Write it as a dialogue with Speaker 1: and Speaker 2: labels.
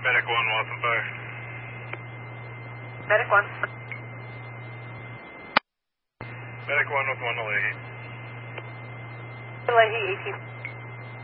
Speaker 1: Medic 1, Watson Fire.
Speaker 2: Medic 1.
Speaker 1: Medic 1 with 1 to Leahy.
Speaker 2: Leahy, 18.